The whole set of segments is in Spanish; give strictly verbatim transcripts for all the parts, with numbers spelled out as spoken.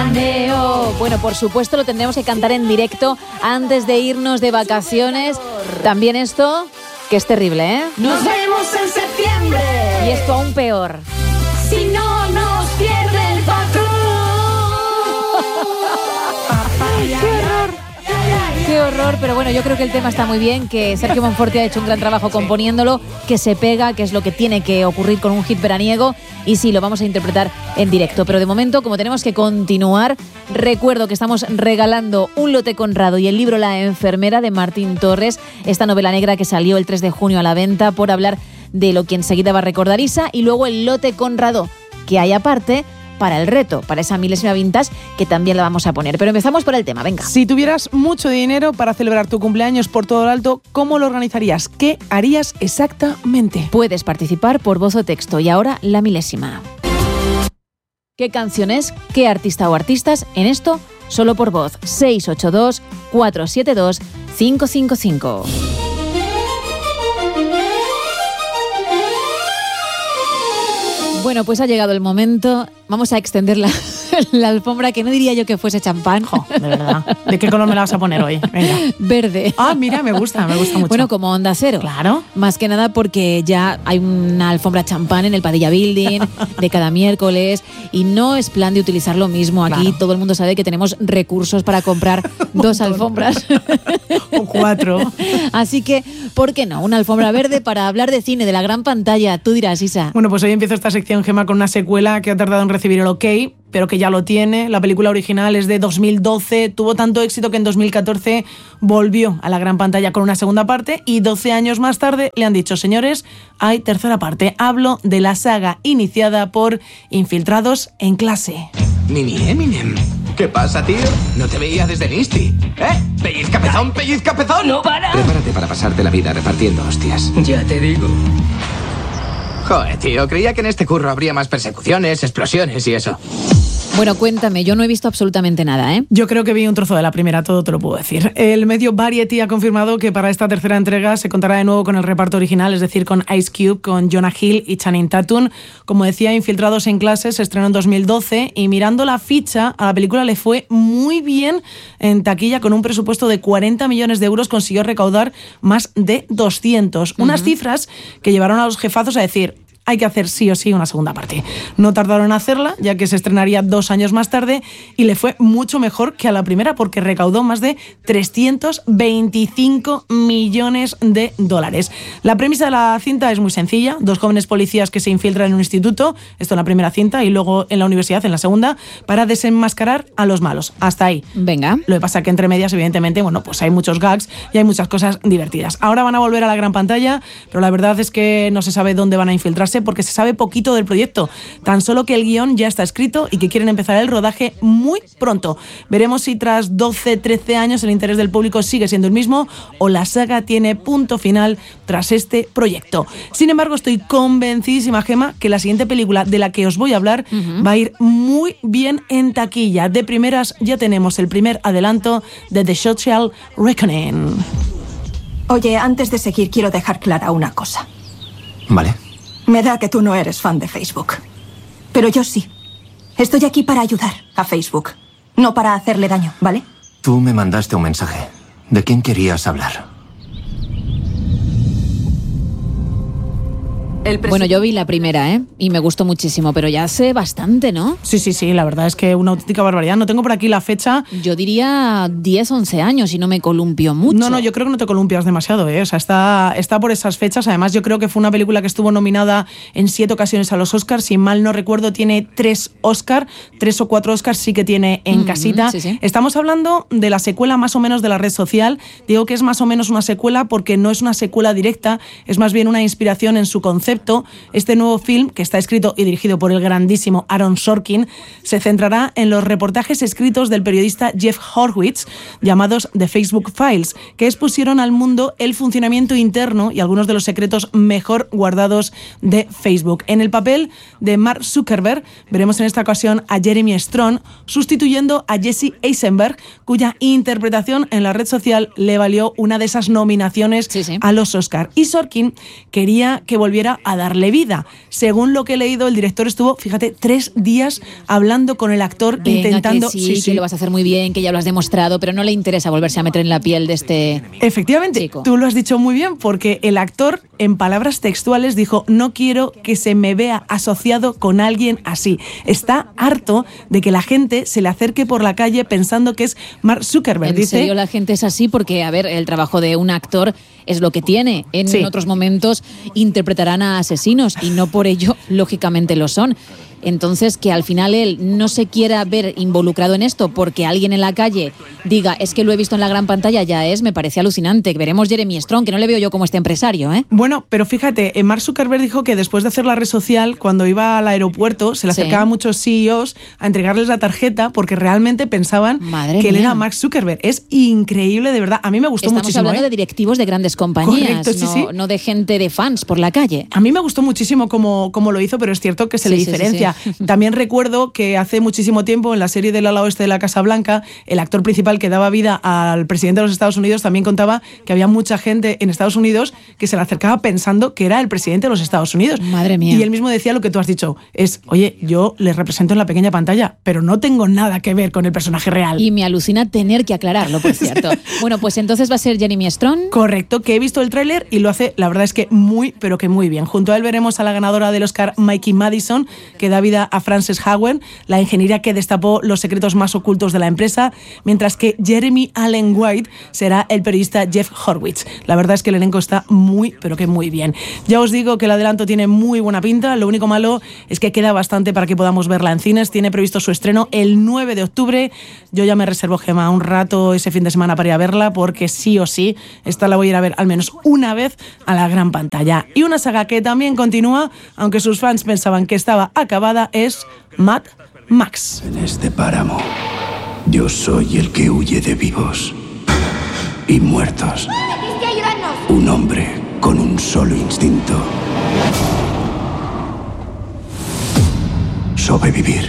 Veraneó. Bueno, por supuesto lo tendremos que cantar en directo antes de irnos de vacaciones. También esto, que es terrible, ¿eh? Nos vemos en septiembre. Y esto aún peor. Si no nos pierde el patrón. ¡Qué horror! ¡Qué horror! Pero bueno, yo creo que el tema está muy bien, que Sergio Monforte ha hecho un gran trabajo componiéndolo, que se pega, que es lo que tiene que ocurrir con un hit veraniego, y sí, lo vamos a interpretar en directo. Pero de momento, como tenemos que continuar, recuerdo que estamos regalando un lote Conrado y el libro La enfermera de Martín Torres, esta novela negra que salió el tres de junio a la venta, por hablar de lo que enseguida va a recordar Isa, y luego el lote Conrado que hay aparte para el reto, para esa milésima vintage, que también la vamos a poner. Pero empezamos por el tema, venga. Si tuvieras mucho dinero para celebrar tu cumpleaños por todo lo alto, ¿cómo lo organizarías? ¿Qué harías exactamente? Puedes participar por voz o texto. Y ahora, la milésima. ¿Qué canción es? ¿Qué artista o artistas? En esto, solo por voz. seis ocho dos, cuatro siete dos, cinco cinco cinco. Bueno, pues ha llegado el momento. Vamos a extender la, la alfombra, que no diría yo que fuese champán. Jo, de verdad. ¿De qué color me la vas a poner hoy? Venga. Verde. Ah, mira, me gusta, me gusta mucho. Bueno, como Onda Cero. Claro. Más que nada porque ya hay una alfombra champán en el Padilla Building de cada miércoles, y no es plan de utilizar lo mismo. Aquí claro, todo el mundo sabe que tenemos recursos para comprar dos alfombras. O cuatro. Así que, ¿por qué no? Una alfombra verde para hablar de cine, de la gran pantalla. Tú dirás, Isa. Bueno, pues hoy empiezo esta sección, Gemma, con una secuela que ha tardado en recibir el ok, pero que ya lo tiene. La película original es de dos mil doce, tuvo tanto éxito que en dos mil catorce volvió a la gran pantalla con una segunda parte, y doce años más tarde le han dicho, señores, hay tercera parte. Hablo de la saga iniciada por Infiltrados en clase. Mini Eminem. ¿Qué pasa, tío? No te veía desde el Insti. ¿Eh? ¿Pellizcapezón, pellizcapezón? ¡No para! Prepárate para pasarte la vida repartiendo hostias. Ya te digo. Joder, tío, creía que en este curro habría más persecuciones, explosiones y eso. Bueno, cuéntame, yo no he visto absolutamente nada, ¿eh? Yo creo que vi un trozo de la primera, todo te lo puedo decir. El medio Variety ha confirmado que para esta tercera entrega se contará de nuevo con el reparto original, es decir, con Ice Cube, con Jonah Hill y Channing Tatum. Como decía, Infiltrados en clase se estrenó en dos mil doce, y mirando la ficha, a la película le fue muy bien en taquilla. Con un presupuesto de cuarenta millones de euros consiguió recaudar más de doscientos. Uh-huh. Unas cifras que llevaron a los jefazos a decir, hay que hacer sí o sí una segunda parte. No tardaron en hacerla, ya que se estrenaría dos años más tarde, y le fue mucho mejor que a la primera, porque recaudó más de trescientos veinticinco millones de dólares. La premisa de la cinta es muy sencilla. Dos jóvenes policías que se infiltran en un instituto, esto en la primera cinta, y luego en la universidad, en la segunda, para desenmascarar a los malos. Hasta ahí. Venga. Lo que pasa que entre medias, evidentemente, bueno, pues hay muchos gags y hay muchas cosas divertidas. Ahora van a volver a la gran pantalla, pero la verdad es que no se sabe dónde van a infiltrarse, porque se sabe poquito del proyecto, tan solo que el guión ya está escrito y que quieren empezar el rodaje muy pronto. Veremos si tras doce, trece años el interés del público sigue siendo el mismo, o la saga tiene punto final tras este proyecto. Sin embargo, estoy convencidísima, Gemma, que la siguiente película de la que os voy a hablar uh-huh. va a ir muy bien en taquilla. De primeras ya tenemos el primer adelanto de The Social Reckoning. Oye, antes de seguir, quiero dejar clara una cosa. Vale. Me da que tú no eres fan de Facebook. Pero yo sí. Estoy aquí para ayudar a Facebook, no para hacerle daño, ¿vale? Tú me mandaste un mensaje. ¿De quién querías hablar? Bueno, yo vi la primera, ¿eh? Y me gustó muchísimo, pero ya hace bastante, ¿no? Sí, sí, sí, la verdad es que una auténtica barbaridad. No tengo por aquí la fecha. Yo diría diez, once años, y no me columpio mucho. No, no, yo creo que no te columpias demasiado, ¿eh? O sea, está, está por esas fechas. Además, yo creo que fue una película que estuvo nominada en siete ocasiones a los Oscars. Si mal no recuerdo, tiene tres Oscars, tres o cuatro Oscars sí que tiene en mm-hmm, casita. Sí, sí. Estamos hablando de la secuela más o menos de La Red Social. Digo que es más o menos una secuela porque no es una secuela directa, es más bien una inspiración en su concepto. Este nuevo film, que está escrito y dirigido por el grandísimo Aaron Sorkin, se centrará en los reportajes escritos del periodista Jeff Horowitz, llamados The Facebook Files, que expusieron al mundo el funcionamiento interno y algunos de los secretos mejor guardados de Facebook. En el papel de Mark Zuckerberg veremos en esta ocasión a Jeremy Strong, sustituyendo a Jesse Eisenberg, cuya interpretación en la red social le valió una de esas nominaciones sí, sí. a los Oscar. Y Sorkin quería que volviera a darle vida. Según lo que he leído, el director estuvo, fíjate, tres días hablando con el actor, Venga, intentando... que sí, sí, que sí. Lo vas a hacer muy bien, que ya lo has demostrado, pero no le interesa volverse a meter en la piel de este Efectivamente, chico. Tú lo has dicho muy bien, porque el actor, en palabras textuales, dijo: no quiero que se me vea asociado con alguien así. Está harto de que la gente se le acerque por la calle pensando que es Mark Zuckerberg. ¿En dice, serio la gente es así? Porque, a ver, el trabajo de un actor es lo que tiene. En Sí. otros momentos interpretarán a asesinos y no por ello, lógicamente, lo son. Entonces, que al final él no se quiera ver involucrado en esto porque alguien en la calle diga: es que lo he visto en la gran pantalla, ya es, me parece alucinante. Veremos Jeremy Strong, que no le veo yo como este empresario, ¿eh? Bueno, pero fíjate, Mark Zuckerberg dijo que después de hacer la red social, cuando iba al aeropuerto, se le Sí. acercaban muchos C E Os a entregarles la tarjeta porque realmente pensaban Madre que él mía. era Mark Zuckerberg. Es increíble, de verdad. A mí me gustó Estamos muchísimo. hablando ¿eh? de directivos de grandes compañías, Correcto, sí, no, sí. no de gente de fans por la calle. A mí me gustó muchísimo cómo, cómo lo hizo, pero es cierto que se Sí, le sí, sí, diferencia. sí. También recuerdo que hace muchísimo tiempo, en la serie del ala oeste de la Casa Blanca, el actor principal que daba vida al presidente de los Estados Unidos también contaba que había mucha gente en Estados Unidos que se le acercaba pensando que era el presidente de los Estados Unidos. Madre mía. Y él mismo decía lo que tú has dicho, es, oye, yo les represento en la pequeña pantalla, pero no tengo nada que ver con el personaje real. Y me alucina tener que aclararlo, por cierto. Bueno, pues entonces va a ser Jeremy Strong. Correcto, que he visto el tráiler y lo hace, la verdad es que muy, pero que muy bien. Junto a él veremos a la ganadora del Oscar, Mikey Madison, que da vida a Frances Howen, la ingeniera que destapó los secretos más ocultos de la empresa, mientras que Jeremy Allen White será el periodista Jeff Horwitz. La verdad es que el elenco está muy, pero que muy bien. Ya os digo que el adelanto tiene muy buena pinta, lo único malo es que queda bastante para que podamos verla en cines. Tiene previsto su estreno el nueve de octubre. Yo ya me reservo, Gemma, un rato ese fin de semana para ir a verla, porque sí o sí, esta la voy a ir a ver al menos una vez a la gran pantalla. Y una saga que también continúa, aunque sus fans pensaban que estaba acabada, es Mad Max. En este páramo, yo soy el que huye de vivos y muertos. Un hombre con un solo instinto: sobrevivir.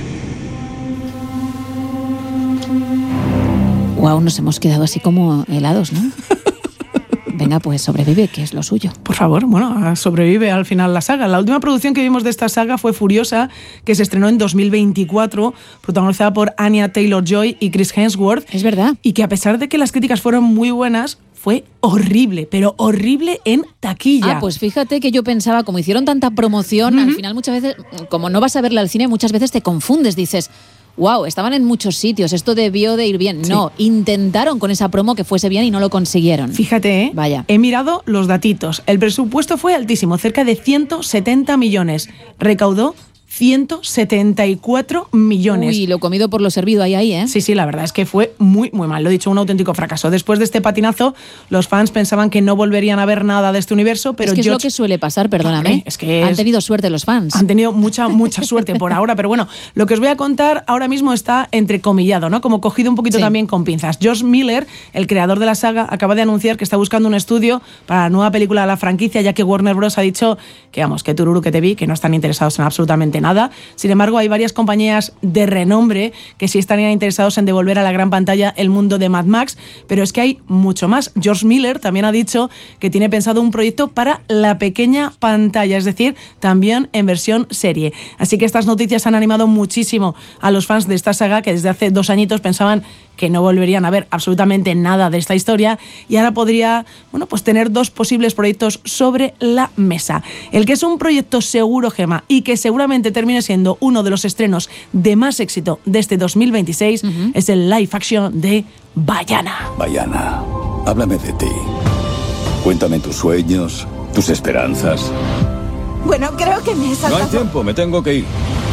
Wow, nos hemos quedado así como helados, ¿no? Venga, pues sobrevive, que es lo suyo. Por favor, bueno, sobrevive al final la saga. La última producción que vimos de esta saga fue Furiosa, que se estrenó en dos mil veinticuatro, protagonizada por Anya Taylor-Joy y Chris Hemsworth. Es verdad. Y que a pesar de que las críticas fueron muy buenas, fue horrible, pero horrible en taquilla. Ah, pues fíjate que yo pensaba, como hicieron tanta promoción, uh-huh. al final muchas veces, como no vas a verla al cine, muchas veces te confundes, dices: wow, estaban en muchos sitios, esto debió de ir bien. Sí. No, intentaron con esa promo que fuese bien y no lo consiguieron. Fíjate, ¿eh? Vaya. He mirado los datitos. El presupuesto fue altísimo, cerca de ciento setenta millones. Recaudó ciento setenta y cuatro millones. Uy, lo comido por lo servido ahí, ahí, ¿eh? Sí, sí, la verdad es que fue muy, muy mal. Lo he dicho, un auténtico fracaso. Después de este patinazo, los fans pensaban que no volverían a ver nada de este universo, pero es que George... es lo que suele pasar, perdóname. Eh, es que Han es... tenido suerte los fans. Han tenido mucha, mucha suerte por ahora, pero bueno, lo que os voy a contar ahora mismo está entrecomillado, ¿no? Como cogido un poquito sí. también con pinzas. George Miller, el creador de la saga, acaba de anunciar que está buscando un estudio para la nueva película de la franquicia, ya que Warner Bros. Ha dicho que, vamos, que tururu que te vi, que no están interesados en absolutamente nada. Sin embargo, hay varias compañías de renombre que sí estarían interesados en devolver a la gran pantalla el mundo de Mad Max, pero es que hay mucho más. George Miller también ha dicho que tiene pensado un proyecto para la pequeña pantalla, es decir, también en versión serie. Así que estas noticias han animado muchísimo a los fans de esta saga, que desde hace dos añitos pensaban que no volverían a ver absolutamente nada de esta historia, y ahora podría, bueno, pues tener dos posibles proyectos sobre la mesa. El que es un proyecto seguro, Gemma, y que seguramente termine siendo uno de los estrenos de más éxito de este dos mil veintiséis, uh-huh. es el live action de Vaiana. Vaiana, háblame de ti. Cuéntame tus sueños, tus esperanzas. Bueno, creo que me he saltado. No hay tiempo, me tengo que ir.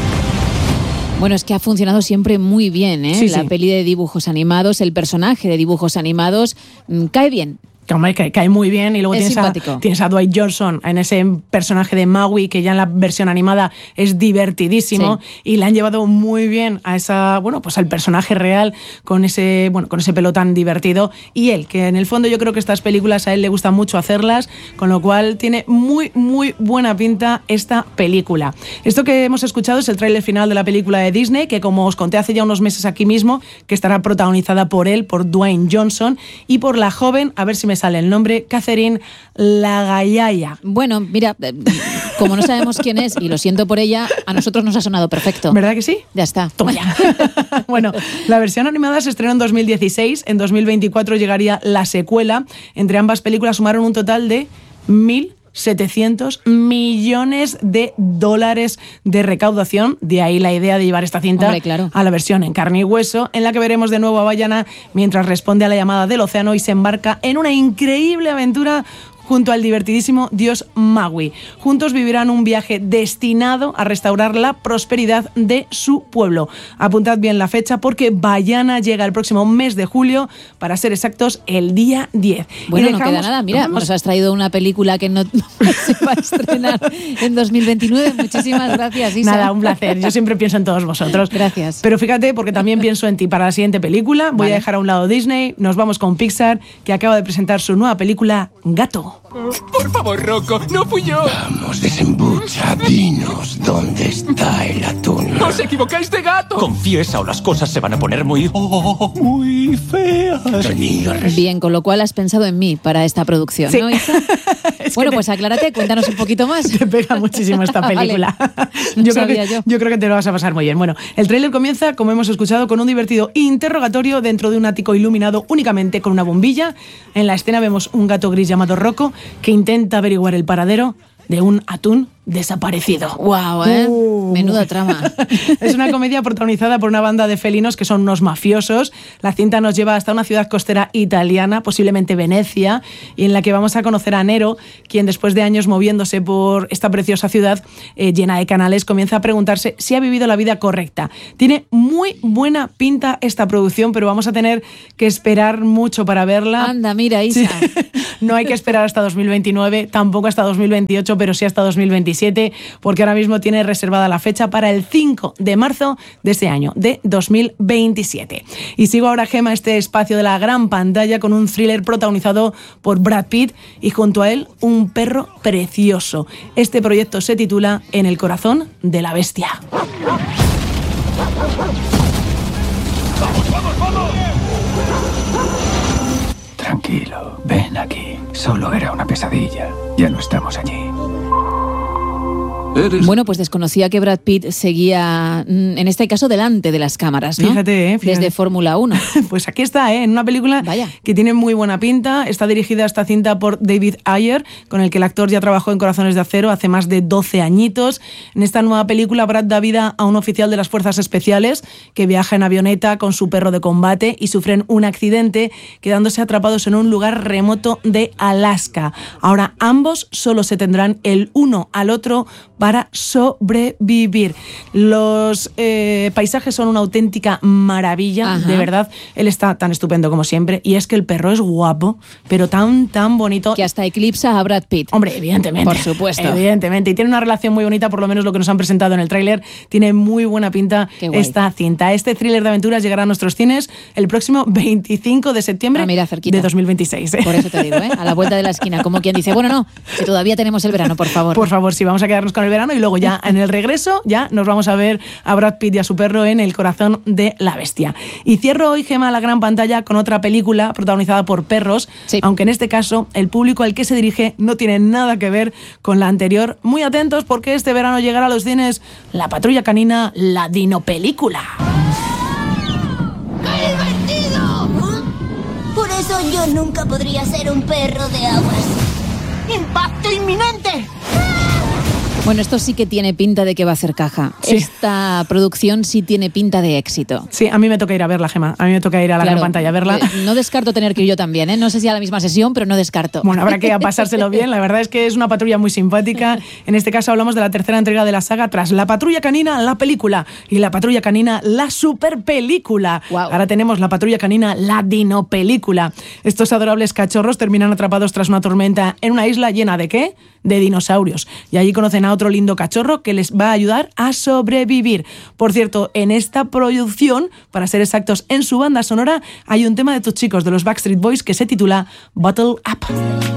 Bueno, es que ha funcionado siempre muy bien, ¿eh? Sí, la sí. peli de dibujos animados, el personaje de dibujos animados, mmm, cae bien. Que cae, cae muy bien, y luego es tienes a, tienes a Dwight Johnson en ese personaje de Maui, que ya en la versión animada es divertidísimo, sí. y le han llevado muy bien a esa, bueno, pues al personaje real con ese, bueno, con ese pelo tan divertido, y él, que en el fondo yo creo que estas películas a él le gusta mucho hacerlas, con lo cual tiene muy, muy buena pinta esta película. Esto que hemos escuchado es el tráiler final de la película de Disney, que como os conté hace ya unos meses aquí mismo, que estará protagonizada por él, por Dwayne Johnson, y por la joven, a ver si me sale el nombre, Catherine Lagayaya. Bueno, mira, eh, como no sabemos quién es, y lo siento por ella, a nosotros nos ha sonado perfecto. ¿Verdad que sí? Ya está. Toma ya. Bueno, la versión animada se estrenó en dos mil dieciséis, en dos mil veinticuatro llegaría la secuela. Entre ambas películas sumaron un total de mil setecientos millones de dólares de recaudación. De ahí la idea de llevar esta cinta Hombre, claro. a la versión en carne y hueso, en la que veremos de nuevo a Vallana mientras responde a la llamada del océano y se embarca en una increíble aventura junto al divertidísimo dios Maui. Juntos vivirán un viaje destinado a restaurar la prosperidad de su pueblo. Apuntad bien la fecha porque Vallana llega el próximo mes de julio, para ser exactos, el día diez. Bueno, y no dejamos, queda nada. Mira, nos nos has traído una película que no se va a estrenar en dos mil veintinueve. Muchísimas gracias, Isa. Nada, un placer. Yo siempre pienso en todos vosotros. Gracias. Pero fíjate, porque también pienso en ti para la siguiente película. Voy Vale. a dejar a un lado Disney. Nos vamos con Pixar, que acaba de presentar su nueva película, Gato. Por favor, Rocco, no fui yo. Vamos, desembucha, dinos dónde está el atún. ¡Os equivocáis de gato! Confiesa o las cosas se van a poner muy, oh, muy feas. Bien, con lo cual has pensado en mí para esta producción, Sí. ¿no, Isa? Bueno, pues aclárate, cuéntanos un poquito más. Te pega muchísimo esta película. Vale. No yo, creo sabía que, yo. yo creo que te lo vas a pasar muy bien. Bueno, el tráiler comienza, como hemos escuchado, con un divertido interrogatorio dentro de un ático iluminado únicamente con una bombilla. En la escena vemos un gato gris llamado Rocco que intenta averiguar el paradero de un atún desaparecido. Wow, ¿eh? Uh. Menuda trama. Es una comedia protagonizada por una banda de felinos que son unos mafiosos. La cinta nos lleva hasta una ciudad costera italiana, posiblemente Venecia, y en la que vamos a conocer a Nero, quien después de años moviéndose por esta preciosa ciudad eh, llena de canales, comienza a preguntarse si ha vivido la vida correcta. Tiene muy buena pinta esta producción, pero vamos a tener que esperar mucho para verla. Anda, mira, Isa. Sí. No hay que esperar hasta dos mil veintinueve, tampoco hasta dos mil veintiocho, pero sí hasta dos mil veintisiete, porque ahora mismo tiene reservada la fecha para el cinco de marzo de este año, de dos mil veintisiete. Y sigo ahora, Gema, este espacio de la gran pantalla con un thriller protagonizado por Brad Pitt y junto a él un perro precioso. Este proyecto se titula En el corazón de la bestia. ¡Vamos, vamos, vamos! Tranquilo, ven aquí. Solo era una pesadilla. Ya no estamos allí. Eres... Bueno, pues desconocía que Brad Pitt seguía, en este caso, delante de las cámaras, ¿no? Fíjate, ¿eh? Fíjate. Desde Fórmula uno. Pues aquí está, ¿eh? En una película Vaya. que tiene muy buena pinta. Está dirigida esta cinta por David Ayer, con el que el actor ya trabajó en Corazones de Acero hace más de doce añitos. En esta nueva película, Brad da vida a un oficial de las Fuerzas Especiales que viaja en avioneta con su perro de combate y sufren un accidente, quedándose atrapados en un lugar remoto de Alaska. Ahora ambos solo se tendrán el uno al otro para sobrevivir. Los eh, paisajes son una auténtica maravilla, Ajá. de verdad. Él está tan estupendo como siempre, y es que el perro es guapo, pero tan, tan bonito. Que hasta eclipsa a Brad Pitt. Hombre, evidentemente. Por supuesto. Evidentemente. Y tiene una relación muy bonita, por lo menos lo que nos han presentado en el tráiler. Tiene muy buena pinta Qué guay. esta cinta. Este thriller de aventuras llegará a nuestros cines el próximo veinticinco de septiembre Ah, mira, cerquita. de dos mil veintiséis. Por eso te digo, ¿eh? A la vuelta de la esquina. Como quien dice, bueno, no, que todavía tenemos el verano, por favor. Por favor, sí, vamos a quedarnos con el verano y luego ya en el regreso ya nos vamos a ver a Brad Pitt y a su perro en El corazón de la bestia. Y cierro hoy, Gema, la gran pantalla con otra película protagonizada por perros, Sí. aunque en este caso el público al que se dirige no tiene nada que ver con la anterior. Muy atentos porque este verano llegará a los cines La Patrulla Canina, la Dinopelícula. ¡Qué divertido! Por eso yo nunca podría ser un perro de aguas. ¡Impacto inminente! Bueno, esto sí que tiene pinta de que va a hacer caja. Sí. Esta producción sí tiene pinta de éxito. Sí, a mí me toca ir a verla, Gema. A mí me toca ir a la Claro, gran pantalla a verla. eh, No descarto tener que ir yo también, ¿eh? No sé si a la misma sesión, pero no descarto. Bueno, habrá que pasárselo bien. La verdad es que es una patrulla muy simpática. En este caso hablamos de la tercera entrega de la saga tras La Patrulla Canina, la película, y La Patrulla Canina, la superpelícula. Wow. Ahora tenemos La Patrulla Canina, la dinopelícula. Estos adorables cachorros terminan atrapados tras una tormenta en una isla llena de ¿qué? De dinosaurios. Y allí conocen a otro lindo cachorro que les va a ayudar a sobrevivir. Por cierto, en esta producción, para ser exactos, en su banda sonora, hay un tema de tus chicos de los Backstreet Boys que se titula Bottle Up.